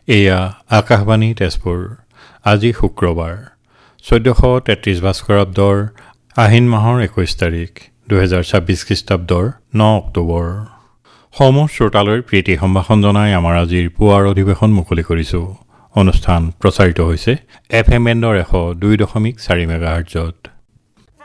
এয়া আকাশবাণী তেজপুৰ। আজি শুক্ৰবাৰ 1433 ভাস্কৰাব্দৰ আহিন মাহৰ 21 তাৰিখ 2026 খ্ৰীষ্টাব্দৰ 9 অক্টোবৰ। সমূহ শ্ৰোতালৈ প্ৰীতি সম্ভাষণ জনাই আমাৰ আজিৰ পুৱাৰ অধিৱেশন মুকলি কৰিছোঁ। অনুষ্ঠান প্ৰচাৰিত হৈছে FM বেণ্ডৰ 102.4 মেগাহাৰ্টজত।